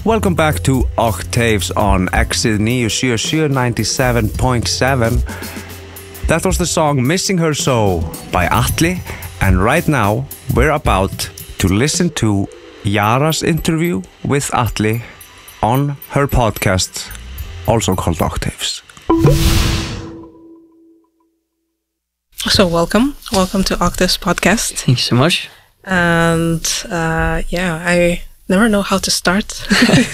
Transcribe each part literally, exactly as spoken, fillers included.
Welcome back to Octaves on Exit nine seven seven ninety-seven point seven. That was the song Missing Her So by Atli, and right now we're about to listen to Yara's interview with Atli on her podcast, also called Octaves. So welcome, welcome to Octaves podcast. Thank you so much. And uh, yeah, I never know how to start.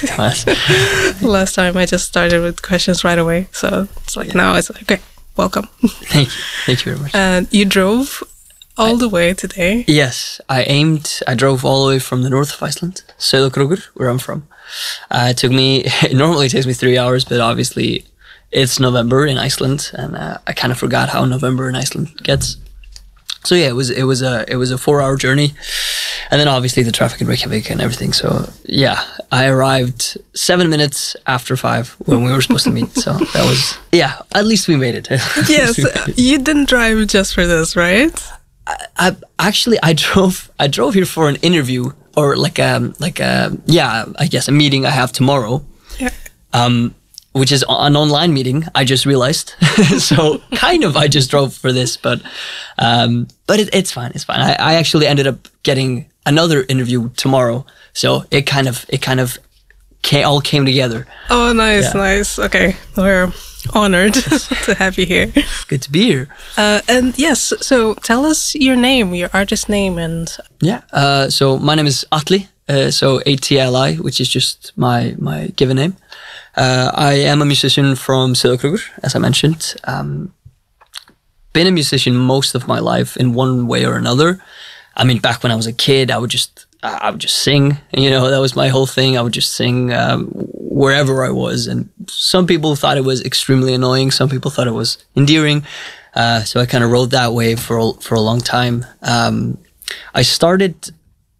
Last time I just started with questions right away, so it's like yeah. Now it's like, okay, welcome. Thank you, thank you very much. And you drove all I, the way today? Yes, I aimed, I drove all the way from the north of Iceland, Sauðárkrókur, where I'm from. Uh, it took me, it normally takes me three hours, but obviously it's November in Iceland, and uh, I kind of forgot how November in Iceland gets. So yeah, it was it was a it was a four hour journey, and then obviously the traffic in Reykjavik and everything. So yeah, I arrived seven minutes after five when we were supposed to meet. So that was yeah, at least we made it. Yes, you didn't drive just for this, right? I, I actually I drove I drove here for an interview or like um like a yeah I guess a meeting I have tomorrow. Yeah. Um. Which is an online meeting, I just realized. So kind of I just drove for this, but um, but it, it's fine, it's fine. I, I actually ended up getting another interview tomorrow, so it kind of it kind of came, all came together. Oh, nice, yeah. nice. Okay, we're honored to have you here. Good to be here. Uh, and yes, so tell us your name, your artist name, and yeah. Uh, so my name is Atli, uh, so A T L I, which is just my my given name. Uh, I am a musician from Sauðárkrókur, as I mentioned. Um, been a musician most of my life in one way or another. I mean, back when I was a kid, I would just I would just sing. You know, that was my whole thing. I would just sing um, wherever I was, and some people thought it was extremely annoying. Some people thought it was endearing. Uh, so I kind of rode that wave for a, for a long time. Um, I started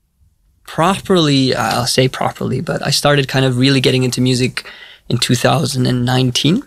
properly. I'll say properly, but I started kind of really getting into music in two thousand nineteen.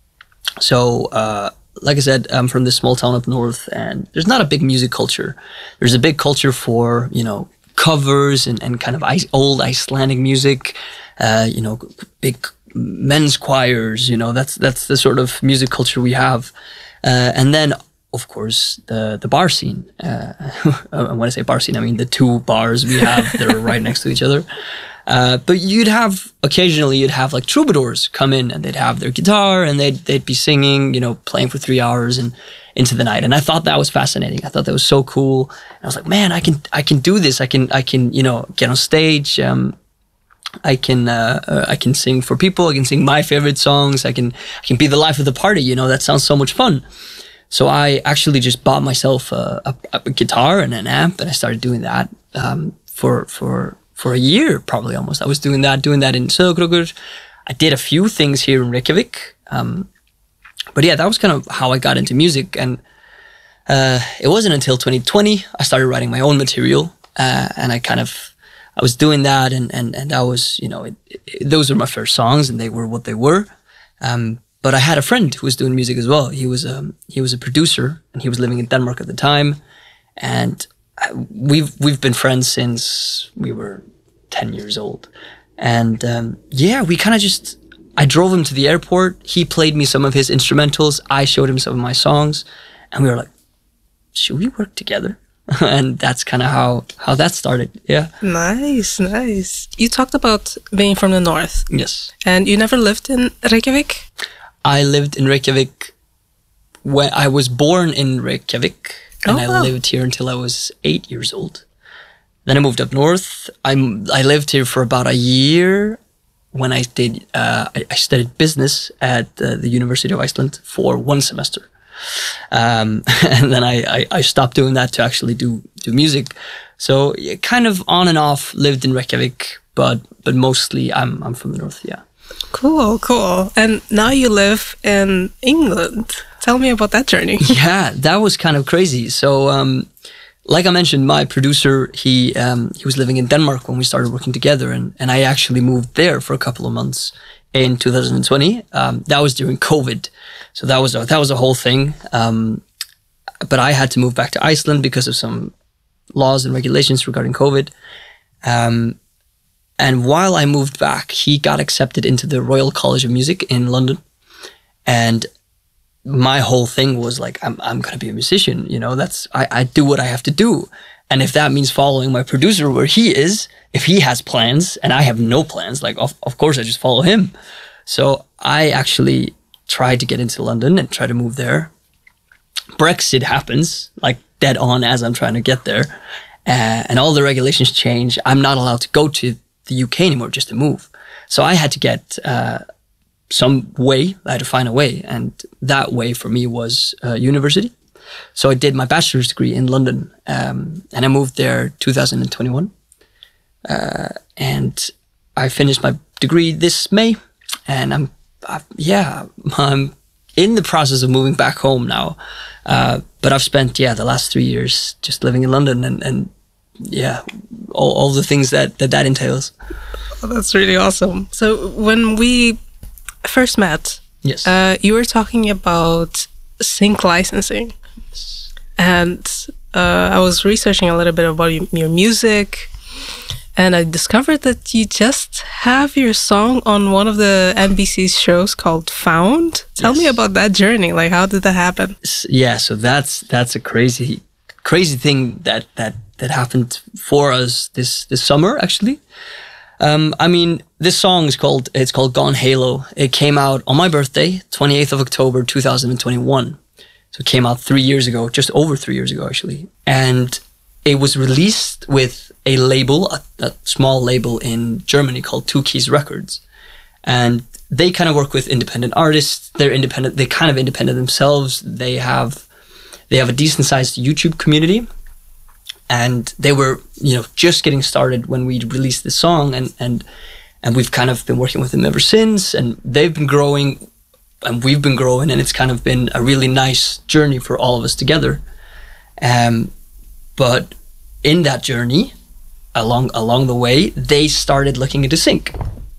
So, uh, like I said, I'm from this small town up north, and there's not a big music culture. There's a big culture for, you know, covers and, and kind of ice, old Icelandic music, uh, you know, big men's choirs, you know, that's that's the sort of music culture we have. Uh, and then, of course, the, the bar scene. Uh, when I say bar scene, I mean the two bars we have that are right next to each other. Uh, but you'd have, occasionally you'd have like troubadours come in and they'd have their guitar and they'd, they'd be singing, you know, playing for three hours and into the night. And I thought that was fascinating. I thought that was so cool. And I was like, man, I can, I can do this. I can, I can, you know, get on stage. Um, I can, uh, uh, I can sing for people. I can sing my favorite songs. I can, I can be the life of the party. You know, that sounds so much fun. So I actually just bought myself a, a, a guitar and an amp, and I started doing that, um, for, for, for a year, probably almost. I was doing that, doing that in Sauðárkrókur. I did a few things here in Reykjavik. Um, but yeah, that was kind of how I got into music. And uh, it wasn't until twenty twenty, I started writing my own material. Uh, and I kind of, I was doing that and, and, and that was, you know, it, it, those were my first songs and they were what they were. Um, but I had a friend who was doing music as well. He was, um, he was a producer and he was living in Denmark at the time. And we've we've been friends since we were ten years old, and um, yeah, we kind of just. I drove him to the airport. He played me some of his instrumentals. I showed him some of my songs, and we were like, "Should we work together?" And that's kind of how how that started. Yeah. Nice, nice. You talked about being from the north. Yes. And you never lived in Reykjavik? I lived in Reykjavik when I was born in Reykjavik. And oh, wow. I lived here until I was eight years old. Then I moved up north. I'm, I lived here for about a year when I did, uh, I, I studied business at uh, the University of Iceland for one semester. Um, and then I, I, I stopped doing that to actually do, do music. So yeah, kind of on and off lived in Reykjavik, but, but mostly I'm, I'm from the north, yeah. Cool, cool. And now you live in England. Tell me about that journey. Yeah, that was kind of crazy. So, um, like I mentioned, my producer, he um, he was living in Denmark when we started working together, and, and I actually moved there for a couple of months in two thousand twenty. Um, that was during COVID, so that was a, that was a whole thing. Um, but I had to move back to Iceland because of some laws and regulations regarding COVID. Um, and while I moved back, he got accepted into the Royal College of Music in London. And my whole thing was like, I'm I'm gonna be a musician, you know, that's I, I do what I have to do. And if that means following my producer where he is, if he has plans and I have no plans, like of, of course I just follow him. So I actually tried to get into London and try to move there. Brexit happens, like dead on as I'm trying to get there. Uh, and all the regulations change. I'm not allowed to go to the U K anymore just to move. So I had to get uh, some way, I had to find a way. And that way for me was uh, university. So I did my bachelor's degree in London, um, and I moved there two thousand twenty-one. Uh, and I finished my degree this May, and I'm, I, yeah, I'm in the process of moving back home now. Uh, but I've spent, yeah, the last three years just living in London and, and yeah, all, all the things that, that that entails. Oh, that's really awesome. So when we first met, yes, uh, you were talking about sync licensing. Yes. And uh, I was researching a little bit about your music, and I discovered that you just have your song on one of the N B C's shows called Found. Tell yes. me about that journey. Like, how did that happen? Yeah, so that's that's a crazy, crazy thing that that that happened for us this this summer, actually. Um, I mean, this song is called it's called Gone Halo. It came out on my birthday, twenty-eighth of October, two thousand twenty-one. So it came out three years ago, just over three years ago, actually. And it was released with a label, a, a small label in Germany called Two Keys Records. And they kind of work with independent artists. They're independent. They kind of independent themselves. They have, they have a decent sized YouTube community. And they were, you know, just getting started when we released the song. And, and, and we've kind of been working with them ever since. And they've been growing and we've been growing. And it's kind of been a really nice journey for all of us together. Um, But in that journey, along along the way, they started looking into sync,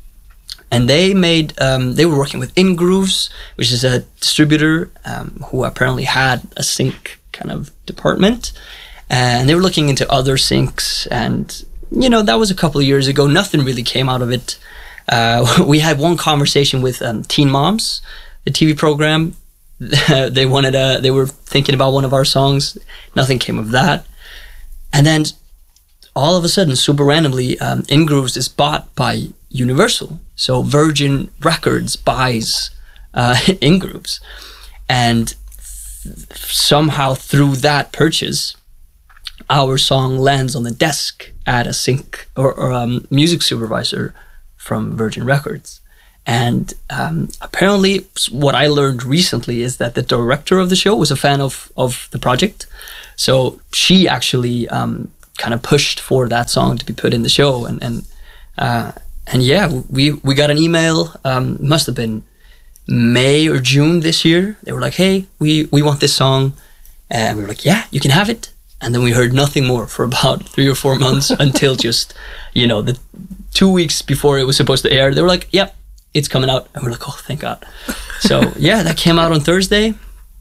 and they made um, they were working with InGrooves, which is a distributor um, who apparently had a sync kind of department, and they were looking into other syncs. And you know, that was a couple of years ago. Nothing really came out of it. Uh, we had one conversation with um, Teen Moms, the T V program. they wanted a, they were thinking about one of our songs. Nothing came of that. And then all of a sudden, super randomly, um, InGrooves is bought by Universal. So Virgin Records buys uh, InGrooves. And th- somehow through that purchase, our song lands on the desk at a sync or, or um, music supervisor from Virgin Records. And um, apparently what I learned recently is that the director of the show was a fan of, of the project. So she actually um, kind of pushed for that song to be put in the show, and and uh, and yeah, we we got an email. Um, must have been May or June this year. They were like, "Hey, we we want this song," and we were like, "Yeah, you can have it." And then we heard nothing more for about three or four months until just you know the two weeks before it was supposed to air. They were like, "Yep, it's coming out," and we're like, "Oh, thank God." So yeah, that came out on Thursday,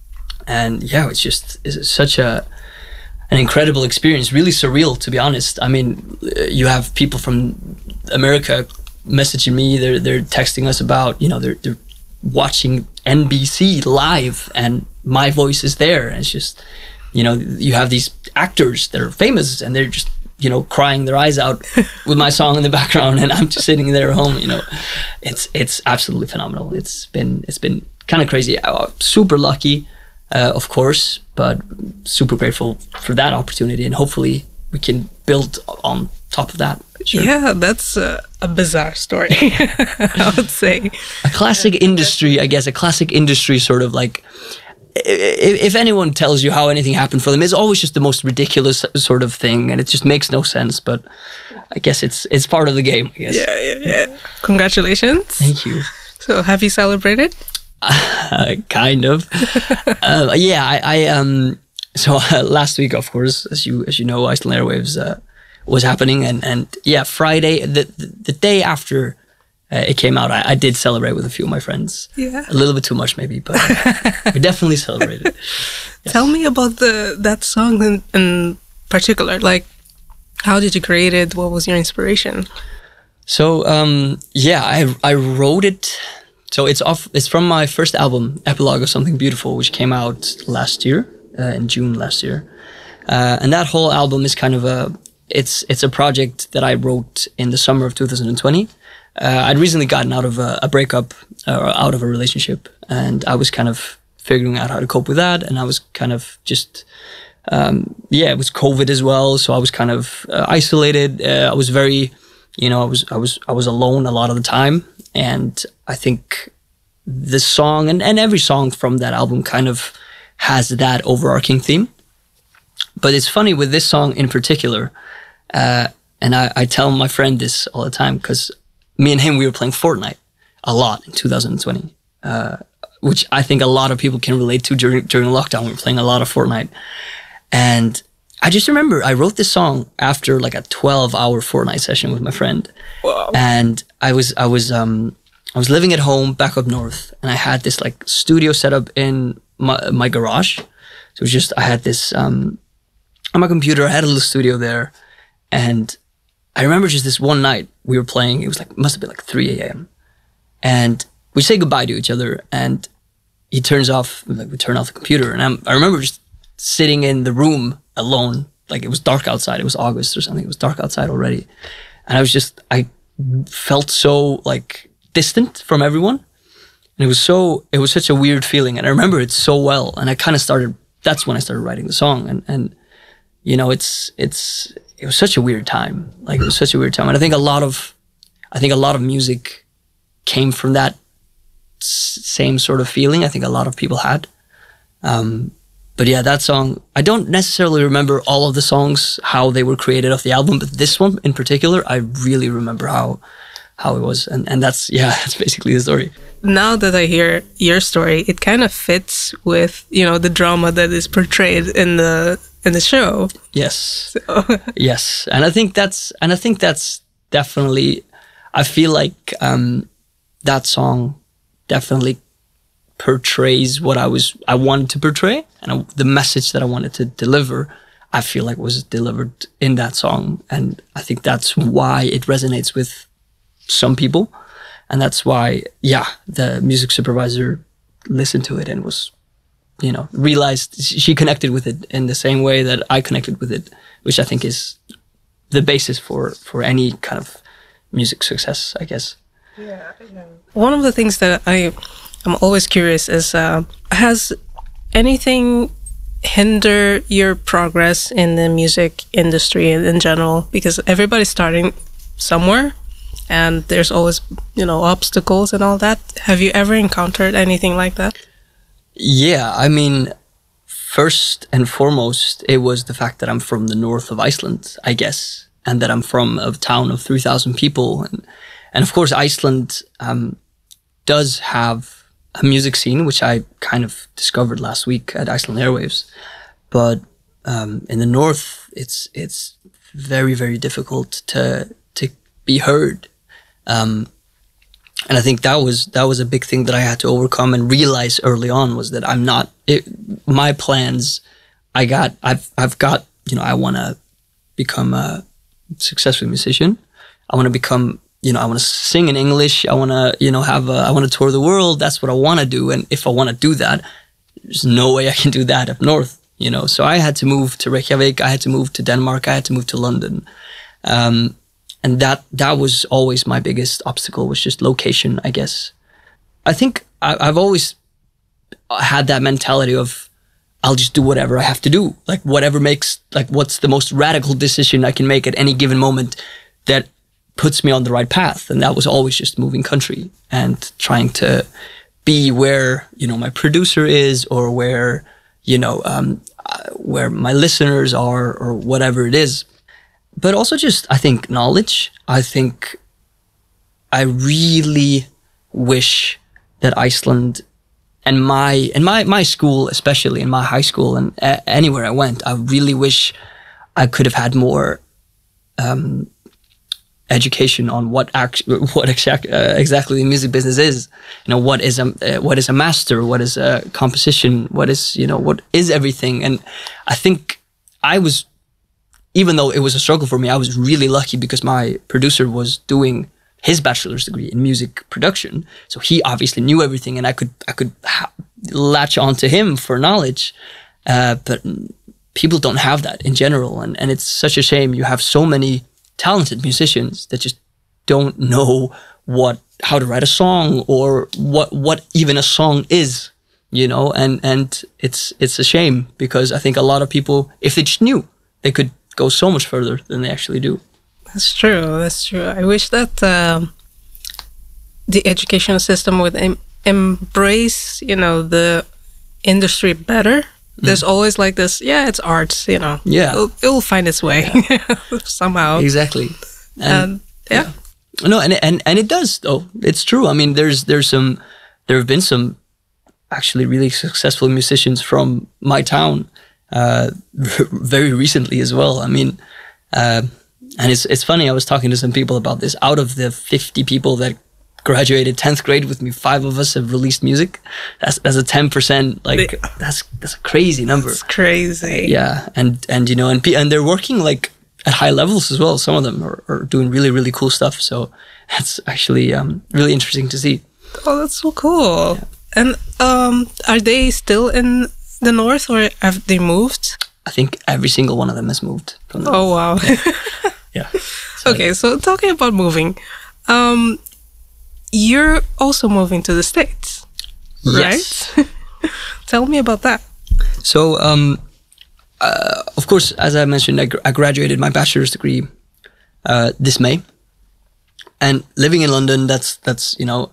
and yeah, it's just it's such a an incredible experience, really surreal, to be honest. I mean, you have people from America messaging me, they're they're texting us about, you know, they're they're watching N B C live and my voice is there. And it's just, you know, you have these actors that are famous and they're just, you know, crying their eyes out with my song in the background, and I'm just sitting there at home, you know. It's it's absolutely phenomenal. It's been it's been kind of crazy. I'm super lucky. Uh, of course, but super grateful for that opportunity, and hopefully we can build on top of that. Sure. Yeah, that's uh, a bizarre story, I would say. A classic industry, I guess, a classic industry sort of like, if, if anyone tells you how anything happened for them, it's always just the most ridiculous sort of thing, and it just makes no sense, but I guess it's it's part of the game, I guess. Yeah, yeah, yeah. Congratulations. Thank you. So, have you celebrated? Uh, kind of. uh, yeah, I, I um. So uh, last week, of course, as you as you know, Iceland Airwaves uh, was happening, and and yeah, Friday, the the, the day after uh, it came out, I, I did celebrate with a few of my friends. Yeah, a little bit too much maybe, but we definitely celebrated. Yes. Tell me about the that song in, in particular. Like, how did you create it? What was your inspiration? So um, yeah, I I wrote it. So it's off. It's from my first album, Epilogue of Something Beautiful, which came out last year uh, in June last year. Uh, and that whole album is kind of a it's it's a project that I wrote in the summer of two thousand twenty. Uh, I'd recently gotten out of a, a breakup or out of a relationship, and I was kind of figuring out how to cope with that. And I was kind of just um, yeah, it was COVID as well, so I was kind of uh, isolated. Uh, I was very You know, I was I was I was alone a lot of the time, and I think the song and, and every song from that album kind of has that overarching theme. But it's funny with this song in particular, uh, and I, I tell my friend this all the time because me and him we were playing Fortnite a lot in two thousand twenty, uh, which I think a lot of people can relate to during during lockdown. We were playing a lot of Fortnite, and I just remember I wrote this song after like a twelve hour Fortnite session with my friend. Wow. And I was, I was, um, I was living at home back up north, and I had this like studio set up in my, my garage. So it was just, I had this, um, on my computer, I had a little studio there. And I remember just this one night we were playing, it was like, it must have been like three A M And we say goodbye to each other, and he turns off, like we turn off the computer. And I'm, I remember just sitting in the room alone, like it was dark outside. It was August or something. It was dark outside already, and I was just I felt so like distant from everyone, and it was so it was such a weird feeling. And I remember it so well. And I kind of started. That's when I started writing the song, and and you know it's it's it was such a weird time. Like it was such a weird time, and I think a lot of I think a lot of music came from that s- same sort of feeling. I think a lot of people had. Um, But yeah, that song, I don't necessarily remember all of the songs, how they were created off the album, but this one in particular, I really remember how how it was. And, and that's, yeah, that's basically the story. Now that I hear your story, it kind of fits with, you know, the drama that is portrayed in the in the show. Yes. So. Yes. And I think that's, and I think that's definitely, I feel like um, that song definitely portrays what I was I wanted to portray, and I, the message that I wanted to deliver, I feel like was delivered in that song. And I think that's why it resonates with some people, and that's why yeah the music supervisor listened to it and was, you know, realized she connected with it in the same way that I connected with it, which I think is the basis for for any kind of music success, I guess. Yeah, yeah. One of the things that I I'm always curious is, uh, has anything hinder your progress in the music industry in general? Because everybody's starting somewhere, and there's always, you know, obstacles and all that. Have you ever encountered anything like that? Yeah, I mean, first and foremost, it was the fact that I'm from the north of Iceland, I guess, and that I'm from a town of three thousand people. And, and of course, Iceland um, does have a music scene, which I kind of discovered last week at Iceland Airwaves. But um, in the north, it's it's very, very difficult to to be heard. Um, and I think that was that was a big thing that I had to overcome and realize early on, was that I'm not it, my plans. I got I've I've got you know I want to become a successful musician. I want to become. You know, I want to sing in English. I want to, you know, have a, I want to tour the world. That's what I want to do. And if I want to do that, there's no way I can do that up north, you know. So I had to move to Reykjavik. I had to move to Denmark. I had to move to London. Um, and that, that was always my biggest obstacle, was just location, I guess. I think I, I've always had that mentality of, I'll just do whatever I have to do. Like whatever makes, like what's the most radical decision I can make at any given moment that puts me on the right path. And that was always just moving country and trying to be where, you know, my producer is, or where, you know, um, where my listeners are, or whatever it is. But also just, I think, knowledge. I think I really wish that Iceland and my, and my, my school, especially in my high school and a- anywhere I went, I really wish I could have had more, um, education on what act, what exact, uh, exactly the music business is. You know, what is a uh, what is a master, what is a composition, what is, you know, what is everything. And I think I was, even though it was a struggle for me, I was really lucky because my producer was doing his bachelor's degree in music production. So he obviously knew everything, and I could I could ha- latch onto him for knowledge. Uh, but people don't have that in general, and, and it's such a shame. You have so many talented musicians that just don't know what how to write a song or what what even a song is, you know. And and it's it's a shame, because I think a lot of people, if they just knew, they could go so much further than they actually do. That's true. That's true. I wish that um, the educational system would em- embrace, you know, the industry better. Mm. There's always like this, yeah, it's arts, you know. Yeah. It'll, it'll find its way yeah. somehow. Exactly. And, and yeah. yeah. No, and and and it does though. It's true. I mean, there's there's some, there have been some actually really successful musicians from my town uh, very recently as well. I mean. Uh, And it's it's funny, I was talking to some people about this. Out of the fifty people that graduated tenth grade with me, five of us have released music. That's that's a ten percent, like, that's that's a crazy number. It's crazy. Yeah, and, and you know, and and they're working, like, at high levels as well. Some of them are, are doing really, really cool stuff. So that's actually um, really interesting to see. Oh, that's so cool. Yeah. And um, are they still in the north, or have they moved? I think every single one of them has moved. From the oh, wow. Yeah. yeah. So, okay, so talking about moving, um, you're also moving to the States, yes. right? Tell me about that. So, um, uh, of course, as I mentioned, I, gr- I graduated my bachelor's degree uh, this May. And living in London, that's, that's you know,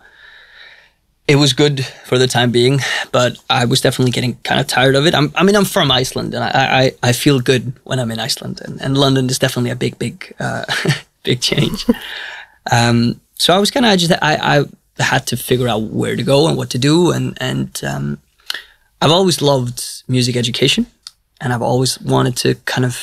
it was good for the time being, but I was definitely getting kind of tired of it. I'm, I mean, I'm from Iceland, and I, I, I feel good when I'm in Iceland, and, and London is definitely a big, big, uh, big change. um, so I was kind of just, I, I had to figure out where to go and what to do, and and um, I've always loved music education, and I've always wanted to kind of,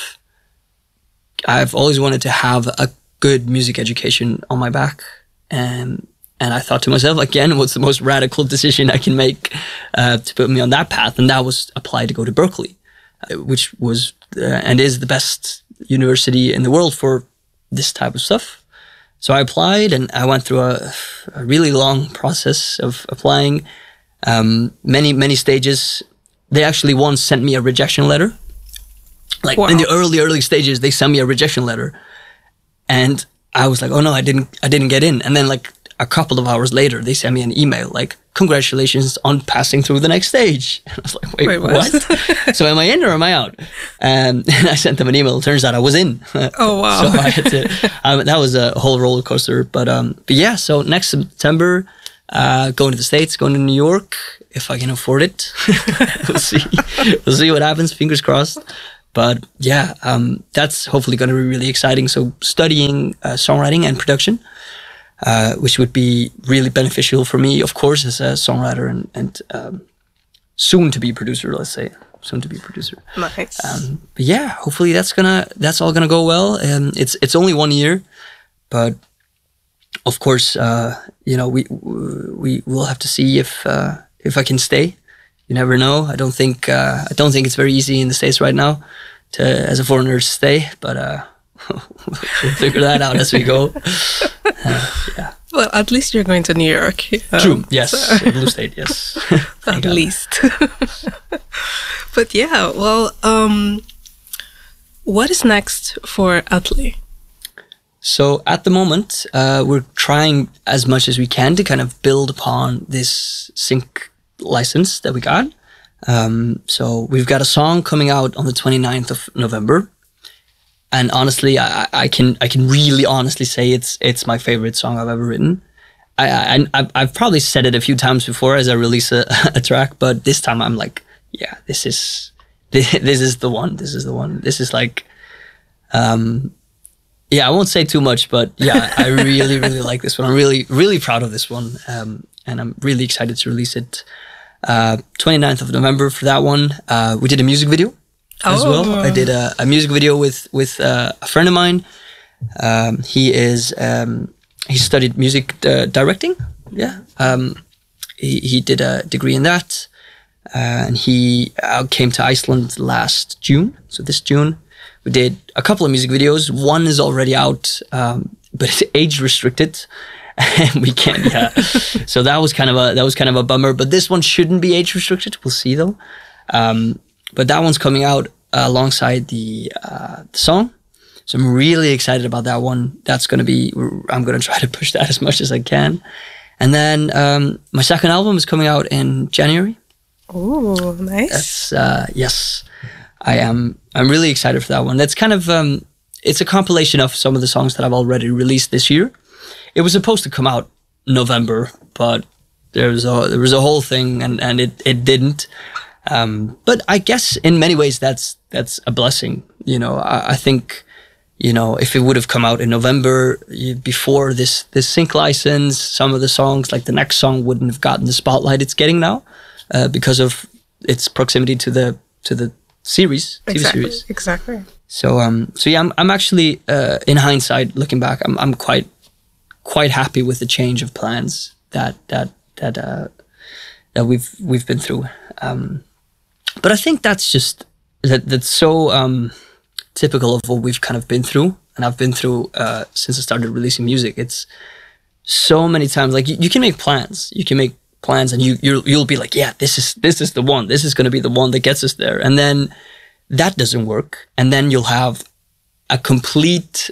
I've always wanted to have a good music education on my back, and. And I thought to myself, again, what's the most radical decision I can make uh, to put me on that path? And that was apply to go to Berkeley, uh, which was uh, and is the best university in the world for this type of stuff. So I applied, and I went through a, a really long process of applying, um, many, many stages. They actually once sent me a rejection letter. Like wow. In the early, early stages, they sent me a rejection letter. And I was like, oh no, I didn't, I didn't get in. And then like, a couple of hours later, they sent me an email like, congratulations on passing through the next stage. And I was like, wait, wait what? what? So am I in or am I out? Um, and I sent them an email. It turns out I was in. Oh, wow. So I had to, um, that was a whole roller coaster. But, um, but yeah, so next September, uh, going to the States, going to New York, if I can afford it. We'll see. We'll see what happens. Fingers crossed. But yeah, um, that's hopefully going to be really exciting. So studying uh, songwriting and production. Uh, which would be really beneficial for me, of course, as a songwriter and, and um, soon to be producer, let's say, soon to be producer. Nice. Um, but yeah, hopefully that's gonna that's all gonna go well. And it's it's only one year, but of course, uh, you know, we we will have to see if uh, if I can stay. You never know. I don't think uh, I don't think it's very easy in the States right now to as a foreigner to stay, but. Uh, we'll figure that out as we go. Uh, yeah. Well, at least you're going to New York. Um, True. Yes. So. Blue State. Yes. At least. But yeah. Well, um, what is next for Atli? So at the moment, uh, we're trying as much as we can to kind of build upon this sync license that we got. Um, so we've got a song coming out on the twenty-ninth of November. And honestly, I, I can I can really honestly say it's it's my favorite song I've ever written. I, I I've, I've probably said it a few times before as I release a, a track, but this time I'm like, yeah, this is this, this is the one. This is the one. This is like, um, yeah, I won't say too much, but yeah, I really really like this one. I'm really really proud of this one, um, and I'm really excited to release it. Uh, twenty-ninth of November for that one. Uh, we did a music video. As oh. well, I did a, a music video with with uh, a friend of mine. Um, he is um, he studied music uh, directing. Yeah, um, he he did a degree in that, uh, and he uh, came to Iceland last June. So this June, we did a couple of music videos. One is already out, um, but it's age restricted, and we can't. Yeah, so that was kind of a that was kind of a bummer. But this one shouldn't be age restricted. We'll see though. Um, but that one's coming out uh, alongside the, uh, the song, so I'm really excited about that one. That's gonna be. I'm gonna try to push that as much as I can. And then um, my second album is coming out in January. Oh, nice. That's uh, yes, I am. I'm really excited for that one. That's kind of um, it's a compilation of some of the songs that I've already released this year. It was supposed to come out November, but there was a there was a whole thing, and, and it it didn't. Um, but I guess in many ways that's that's a blessing. You know, I, I think. You know, if it would have come out in November before this this sync license, some of the songs, like the next song, wouldn't have gotten the spotlight it's getting now, uh, because of its proximity to the to the series, exactly, T V series. Exactly. So um, so yeah, I'm I'm actually uh, in hindsight looking back, I'm I'm quite quite happy with the change of plans that that that uh, that we've we've been through. Um, but I think that's just that that's so. Um, typical of what we've kind of been through, and I've been through uh, since I started releasing music. It's so many times, like you, you can make plans, you can make plans, and you you'll, you'll be like, yeah, this is this is the one, this is going to be the one that gets us there, and then that doesn't work, and then you'll have a complete,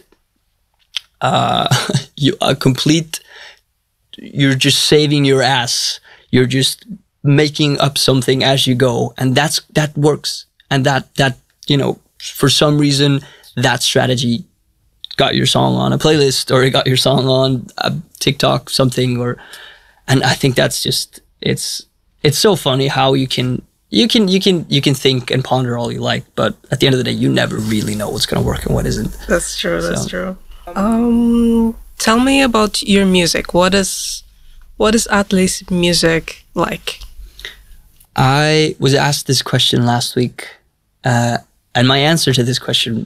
uh, you a complete, you're just saving your ass, you're just making up something as you go, and that's that works, and that that you know. For some reason, that strategy got your song on a playlist, or it got your song on a TikTok, something, or, and I think that's just, it's, it's so funny how you can, you can, you can, you can think and ponder all you like, but at the end of the day, you never really know what's going to work and what isn't. That's true. That's so. true. Um, tell me about your music. What is, what is Atli's music like? I was asked this question last week, uh, and my answer to this question,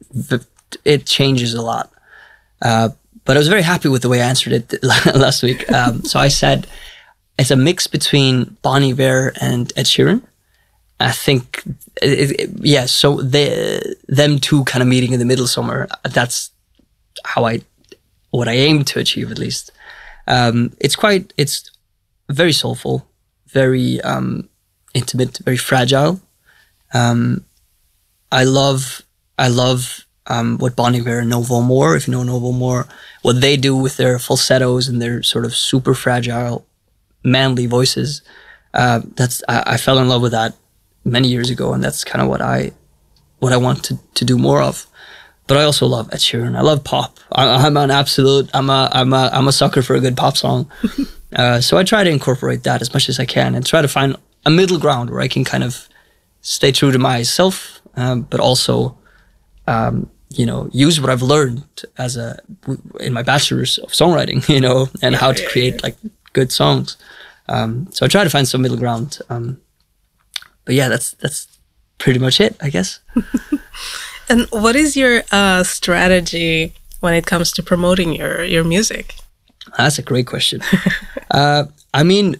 it changes a lot. Uh, but I was very happy with the way I answered it last week. Um, so I said, it's a mix between Bon Iver and Ed Sheeran. I think, it, it, yeah, so they, them two kind of meeting in the middle somewhere, that's how I, what I aim to achieve at least. Um, it's quite, it's very soulful, very um, intimate, very fragile. Um, I love, I love um, what Bon Iver and Novo More, if you know Novo More, what they do with their falsettos and their sort of super fragile, manly voices. Uh, that's I, I fell in love with that many years ago, and that's kind of what I, what I want to, to do more of. But I also love Ed Sheeran. I love pop. I, I'm an absolute. I'm a. I'm a. I'm a sucker for a good pop song. uh, so I try to incorporate that as much as I can, and try to find a middle ground where I can kind of stay true to myself. Um, but also, um, you know, use what I've learned as a in my bachelor's of songwriting, you know, and yeah, how to create yeah, yeah. like good songs. Um, so I try to find some middle ground. Um, but yeah, that's that's pretty much it, I guess. And what is your uh, strategy when it comes to promoting your your music? That's a great question. uh, I mean,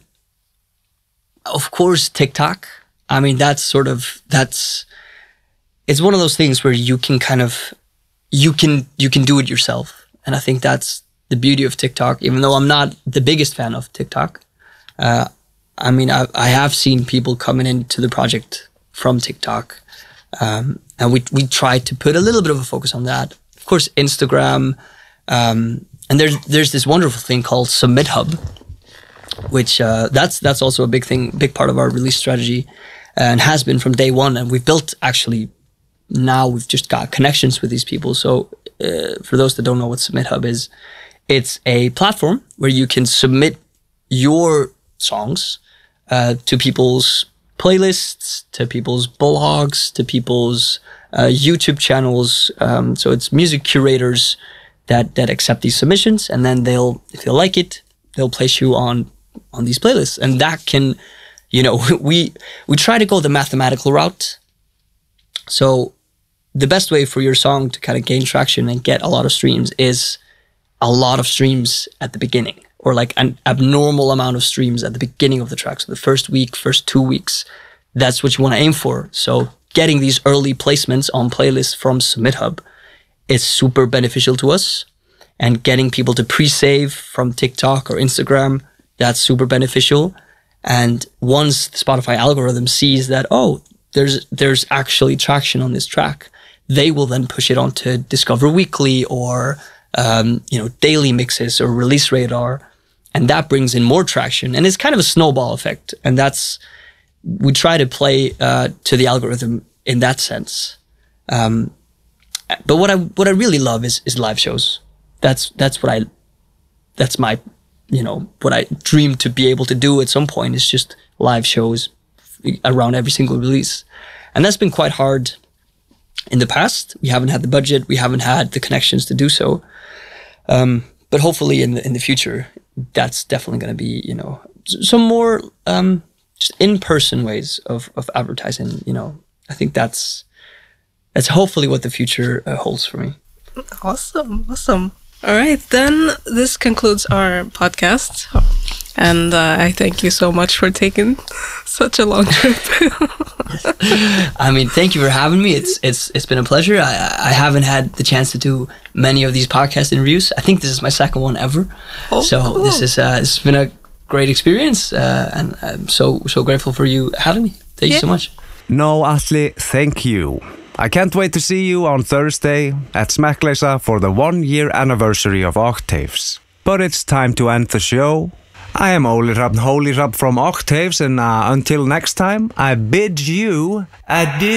of course, TikTok. I mean, that's sort of that's. It's one of those things where you can kind of, you can you can do it yourself. And I think that's the beauty of TikTok, even though I'm not the biggest fan of TikTok. Uh, I mean, I, I have seen people coming into the project from TikTok. Um, and we we try to put a little bit of a focus on that. Of course, Instagram. Um, and there's there's this wonderful thing called Submit Hub, which uh, that's that's also a big thing, big part of our release strategy, and has been from day one. And we've built actually, now we've just got connections with these people. So uh, for those that don't know what Submit Hub is, it's a platform where you can submit your songs uh, to people's playlists, to people's blogs, to people's uh, YouTube channels. Um, so it's music curators that that accept these submissions, and then they'll, if they like it, they'll place you on on these playlists. And that can, you know, we we try to go the mathematical route. So the best way for your song to kind of gain traction and get a lot of streams is a lot of streams at the beginning, or like an abnormal amount of streams at the beginning of the track. So the first week, first two weeks, that's what you want to aim for. So getting these early placements on playlists from Submit Hub is super beneficial to us. and getting people to pre-save from TikTok or Instagram, that's super beneficial. And once the Spotify algorithm sees that, oh, there's there's actually traction on this track, they will then push it onto Discover Weekly or um, you know, daily mixes or Release Radar, and that brings in more traction. And it's kind of a snowball effect. And that's, we try to play uh, to the algorithm in that sense. Um, but what I what I really love is is live shows. That's that's what I that's my you know what I dream to be able to do at some point, is just live shows around every single release. And that's been quite hard in the past. We haven't had the budget, we haven't had the connections to do so. Um, but hopefully in the in the future, that's definitely going to be, you know, some more um, just in-person ways of of advertising. You know, I think that's that's hopefully what the future uh, holds for me. Awesome, awesome. All right, then this concludes our podcast. And uh, I thank you so much for taking such a long trip. I mean, thank you for having me. It's it's it's been a pleasure. I I haven't had the chance to do many of these podcast interviews. I think this is my second one ever. Oh, so cool. this is uh, it's been a great experience, uh, and I'm so so grateful for you having me. Thank yeah. you so much. No, Atli, thank you. I can't wait to see you on Thursday at Smekkleysa for the one-year anniversary of Octaves. But it's time to end the show. I am Oli Hrafn Holy Hrafn from Octaves, and uh, until next time, I bid you adieu.